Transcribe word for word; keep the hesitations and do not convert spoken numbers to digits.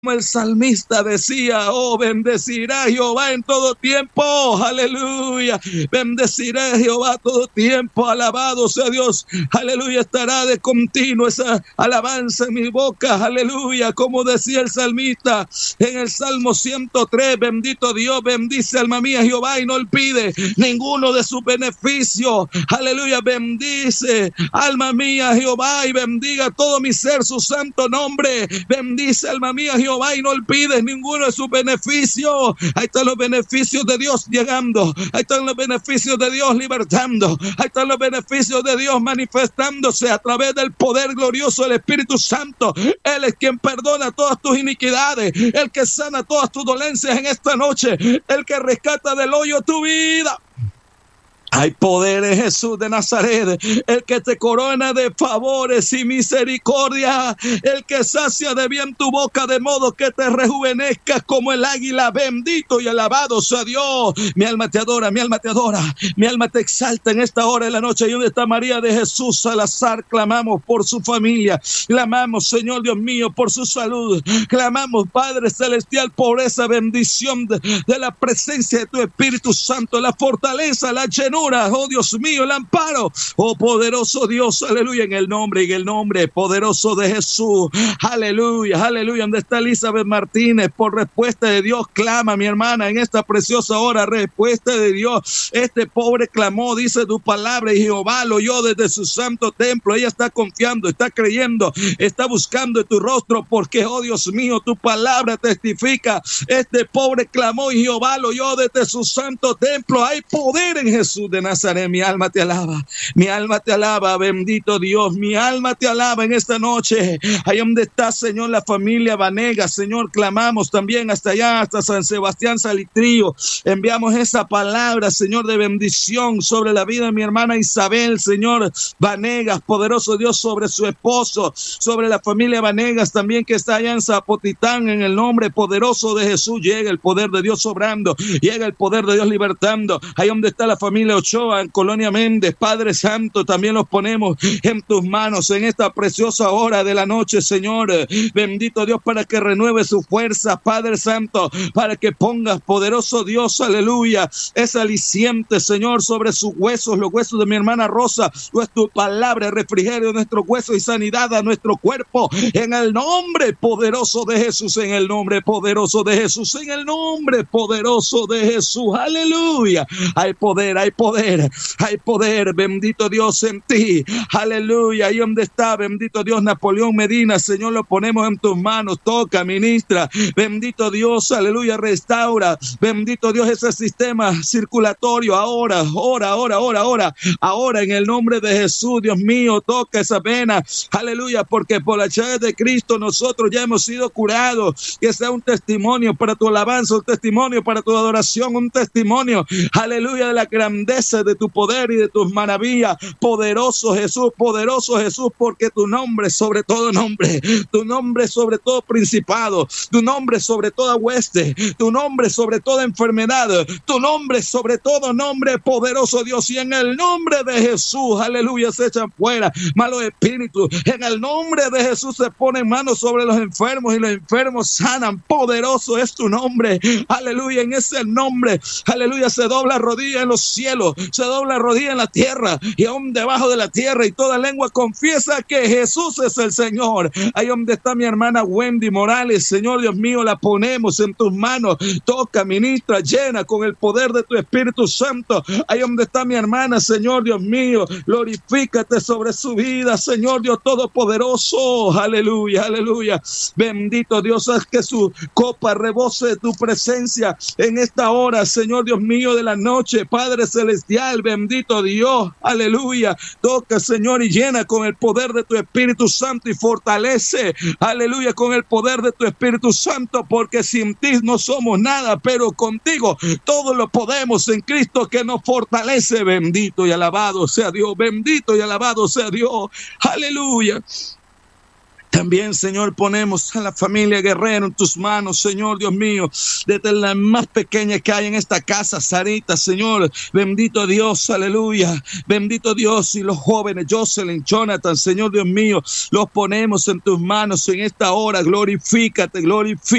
Como el salmista decía, oh, bendecirá Jehová en todo tiempo, aleluya, bendecirá Jehová todo tiempo, alabado sea Dios, aleluya, estará de continuo esa alabanza en mi boca, aleluya, como decía el salmista en el Salmo ciento tres, bendito Dios, bendice alma mía Jehová y no olvide ninguno de sus beneficios, aleluya, bendice alma mía Jehová y bendiga todo mi ser su santo nombre, bendice alma mía Jehová y no olvides ninguno de sus beneficios. Ahí están los beneficios de Dios llegando, ahí están los beneficios de Dios libertando, ahí están los beneficios de Dios manifestándose a través del poder glorioso del Espíritu Santo. Él es quien perdona todas tus iniquidades, el que sana todas tus dolencias en esta noche, el que rescata del hoyo tu vida. Hay poder en Jesús de Nazaret, el que te corona de favores y misericordia, el que sacia de bien tu boca de modo que te rejuvenezcas como el águila. Bendito y alabado sea Dios. Mi alma te adora, mi alma te adora, mi alma te exalta en esta hora de la noche. Y donde está María de Jesús Salazar, clamamos por su familia, clamamos, Señor Dios mío, por su salud, clamamos, Padre Celestial, por esa bendición de, de la presencia de tu Espíritu Santo, la fortaleza, la llenura, oh Dios mío, el amparo, oh poderoso Dios, aleluya, en el nombre, en el nombre poderoso de Jesús, aleluya, aleluya. Donde está Elizabeth Martínez, por respuesta de Dios, clama, mi hermana, en esta preciosa hora, respuesta de Dios. Este pobre clamó, dice tu palabra, y Jehová lo oyó desde su santo templo. Ella está confiando, está creyendo, está buscando tu rostro, porque, oh Dios mío, tu palabra testifica. Este pobre clamó y Jehová lo oyó desde su santo templo. Hay poder en Jesús de Nazaret. Mi alma te alaba, mi alma te alaba, bendito Dios, mi alma te alaba en esta noche. Ahí donde está, Señor, la familia Vanegas, Señor, clamamos también hasta allá, hasta San Sebastián Salitrío. Enviamos esa palabra, Señor, de bendición sobre la vida de mi hermana Isabel, Señor Vanegas, poderoso Dios, sobre su esposo, sobre la familia Vanegas también que está allá en Zapotitán, en el nombre poderoso de Jesús. Llega el poder de Dios sobrando, llega el poder de Dios libertando. Ahí donde está la familia Ochoa, en Colonia Méndez, Padre Santo, también los ponemos en tus manos en esta preciosa hora de la noche, Señor. Bendito Dios, para que renueve su fuerza, Padre Santo, para que pongas, poderoso Dios, aleluya, ese aliciente, Señor, sobre sus huesos, los huesos de mi hermana Rosa. Pues tu palabra, refrigerio de nuestros huesos y sanidad a nuestro cuerpo, en el nombre poderoso de Jesús, en el nombre poderoso de Jesús, en el nombre poderoso de Jesús, aleluya. Hay poder, hay poder, hay poder, bendito Dios en ti, aleluya. Ahí donde está, bendito Dios, Napoleón Medina, Señor, lo ponemos en tus manos, toca, ministra, bendito Dios, aleluya, restaura, bendito Dios, ese sistema circulatorio, ahora, ahora, ahora, ahora, ahora, ahora, en el nombre de Jesús, Dios mío, toca esa vena, aleluya, porque por la llaga de Cristo nosotros ya hemos sido curados. Que sea un testimonio para tu alabanza, un testimonio para tu adoración, un testimonio, aleluya, de la grandeza de tu poder y de tus maravillas. Poderoso Jesús, poderoso Jesús, porque tu nombre sobre todo nombre, tu nombre sobre todo principado, tu nombre sobre toda hueste, tu nombre sobre toda enfermedad, tu nombre sobre todo nombre, poderoso Dios. Y en el nombre de Jesús, aleluya, se echan fuera malos espíritus. En el nombre de Jesús se ponen manos sobre los enfermos y los enfermos sanan. Poderoso es tu nombre, aleluya. En ese nombre, aleluya, se dobla rodilla en los cielos, se dobla rodilla en la tierra y aún debajo de la tierra, y toda lengua confiesa que Jesús es el Señor. Ahí donde está mi hermana Wendy Morales, Señor Dios mío, la ponemos en tus manos. Toca, ministra, llena con el poder de tu Espíritu Santo. Ahí donde está mi hermana, Señor Dios mío, glorifícate sobre su vida, Señor Dios Todopoderoso, aleluya, aleluya. Bendito Dios, haz que su copa rebose de tu presencia en esta hora, Señor Dios mío, de la noche, Padre Celestial, bendito Dios, aleluya. Toca, Señor, y llena con el poder de tu Espíritu Santo y fortalece, aleluya, con el poder de tu Espíritu Santo, porque sin ti no somos nada, pero contigo todo lo podemos en Cristo que nos fortalece. Bendito y alabado sea Dios, bendito y alabado sea Dios, aleluya. También, Señor, ponemos a la familia Guerrero en tus manos, Señor Dios mío, desde la más pequeña que hay en esta casa, Sarita, Señor, bendito Dios, aleluya, bendito Dios, y los jóvenes, Jocelyn, Jonathan, Señor Dios mío, los ponemos en tus manos en esta hora, glorifícate, glorifícate.